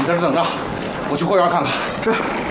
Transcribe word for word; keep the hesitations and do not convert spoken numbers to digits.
在这等着，我去后院看看。 是。